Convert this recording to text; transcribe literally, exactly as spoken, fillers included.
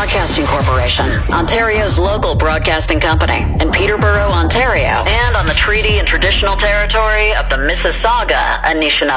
Broadcasting Corporation, Ontario's local broadcasting company, in Peterborough, Ontario, and on the treaty and traditional territory of the Mississauga Anishinaabe